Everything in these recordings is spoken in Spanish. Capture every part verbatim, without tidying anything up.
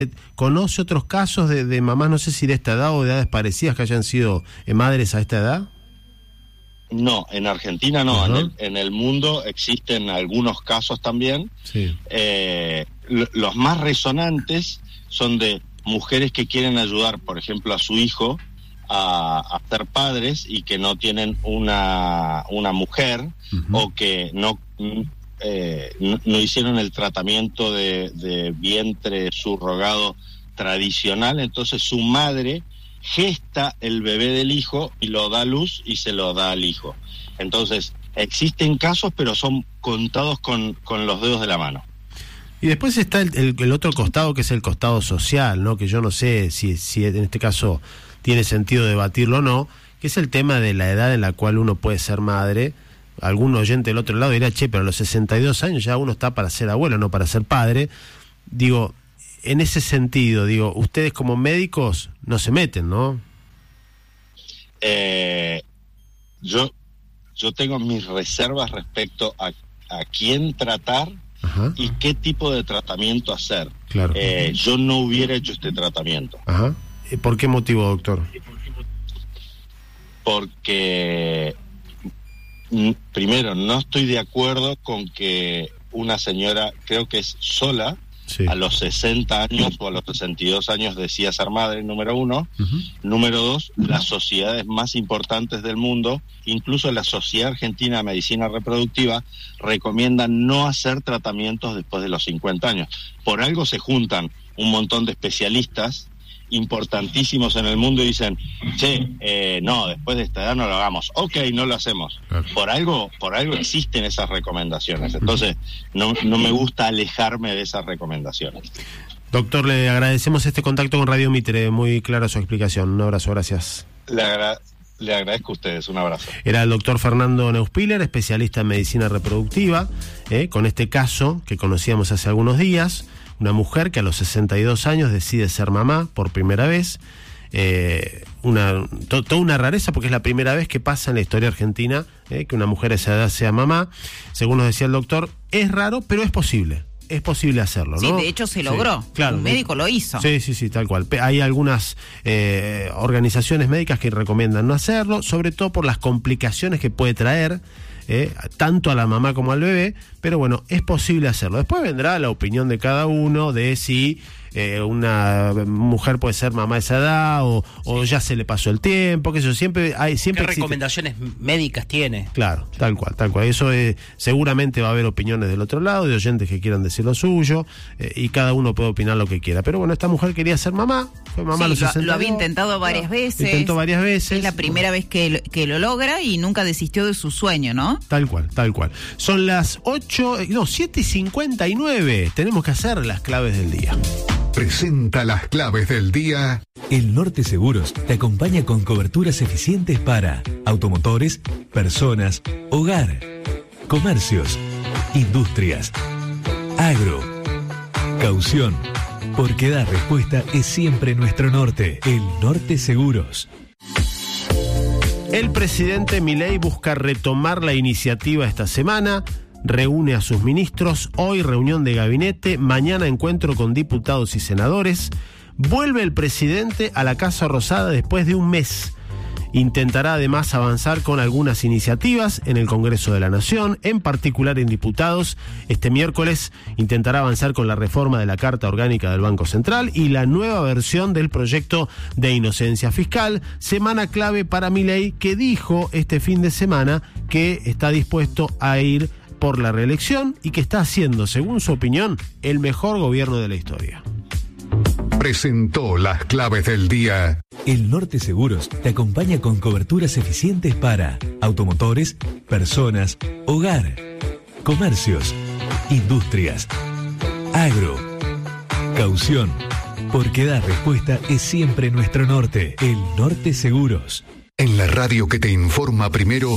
¿Conoce otros casos de, de mamás, no sé si de esta edad o de edades parecidas, que hayan sido eh, madres a esta edad? No, en Argentina no, uh-huh. en, el, en el mundo existen algunos casos también. Sí. Eh, lo, los más resonantes son de mujeres que quieren ayudar, por ejemplo, a su hijo a, a ser padres y que no tienen una, una mujer, uh-huh. o que no, eh, no, no hicieron el tratamiento de, de vientre subrogado tradicional, entonces su madre gesta el bebé del hijo y lo da a luz y se lo da al hijo. Entonces, existen casos, pero son contados con, con los dedos de la mano. Y después está el, el, el otro costado, que es el costado social, ¿no? Que yo no sé si, si en este caso tiene sentido debatirlo o no, que es el tema de la edad en la cual uno puede ser madre. Algún oyente del otro lado dirá, che, pero a los sesenta y dos años ya uno está para ser abuelo, no para ser padre. Digo, en ese sentido, digo, ustedes como médicos no se meten, ¿no? Eh, yo, yo tengo mis reservas respecto a, a quién tratar. Ajá. Y qué tipo de tratamiento hacer. Claro. Eh, yo no hubiera hecho este tratamiento. Ajá. ¿Por qué motivo, doctor? Porque, primero, no estoy de acuerdo con que una señora, creo que es sola, sí. a los sesenta años o a los sesenta y dos años decía ser madre, número uno. Uh-huh. Número dos, las sociedades más importantes del mundo, incluso la Sociedad Argentina de Medicina Reproductiva, recomiendan no hacer tratamientos después de los cincuenta años. Por algo se juntan un montón de especialistas importantísimos en el mundo y dicen, che, eh, no, después de esta edad no lo hagamos. Ok, no lo hacemos. Claro. Por algo, por algo existen esas recomendaciones. Entonces, no, no me gusta alejarme de esas recomendaciones. Doctor, le agradecemos este contacto con Radio Mitre, muy clara su explicación. Un abrazo, gracias. Le, agra- le agradezco a ustedes, un abrazo. Era el doctor Fernando Neuspiller, especialista en medicina reproductiva, eh, con este caso que conocíamos hace algunos días. Una mujer que a los sesenta y dos años decide ser mamá por primera vez, eh, una to, toda una rareza porque es la primera vez que pasa en la historia argentina eh, que una mujer a esa edad sea mamá. Según nos decía el doctor, es raro, pero es posible. Es posible hacerlo, ¿no? Sí, de hecho se logró. Sí, claro. Un médico lo hizo. Sí, sí, sí, tal cual. Hay algunas eh, organizaciones médicas que recomiendan no hacerlo, sobre todo por las complicaciones que puede traer, eh, tanto a la mamá como al bebé, pero bueno, es posible hacerlo. Después vendrá la opinión de cada uno de si eh, una mujer puede ser mamá a esa edad o, o ya se le pasó el tiempo, que eso siempre hay. Siempre ¿Qué existe... recomendaciones médicas tiene? Claro, tal cual, tal cual. Eso eh, seguramente va a haber opiniones del otro lado, de oyentes que quieran decir lo suyo, eh, y cada uno puede opinar lo que quiera. Pero bueno, esta mujer quería ser mamá, fue mamá sí, a los sesenta y dos. Lo había intentado varias claro, veces. Intentó varias veces. Es la primera bueno. vez que lo, que lo logra y nunca desistió de su sueño, ¿no? Tal cual, tal cual. Son las ocho, no, siete y cincuenta y nueve. Tenemos que hacer las claves del día. Presenta las claves del día. El Norte Seguros te acompaña con coberturas eficientes para automotores, personas, hogar, comercios, industrias, agro, caución. Porque dar respuesta es siempre nuestro norte. El Norte Seguros. El presidente Milei busca retomar la iniciativa esta semana. Reúne a sus ministros, hoy reunión de gabinete, mañana encuentro con diputados y senadores. Vuelve el presidente a la Casa Rosada después de un mes. Intentará además avanzar con algunas iniciativas en el Congreso de la Nación, en particular en diputados. Este miércoles intentará avanzar con la reforma de la Carta Orgánica del Banco Central y la nueva versión del proyecto de inocencia fiscal. Semana clave para Milei, que dijo este fin de semana que está dispuesto a ir por la reelección y que está haciendo, según su opinión, el mejor gobierno de la historia. Presentó las claves del día. El Norte Seguros te acompaña con coberturas eficientes para automotores, personas, hogar, comercios, industrias, agro, caución. Porque dar respuesta es siempre nuestro norte. El Norte Seguros. En la radio que te informa primero,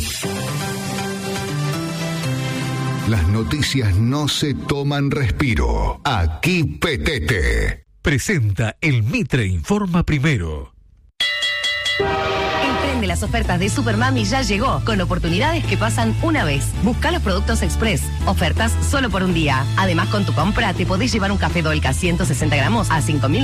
las noticias no se toman respiro. Aquí Petete. Presenta el Mitre Informa Primero. Emprende la las ofertas de Supermami ya llegó, con oportunidades que pasan una vez. Busca los productos Express, ofertas solo por un día. Además, con tu compra te podés llevar un café Dolca ciento sesenta gramos a cinco mil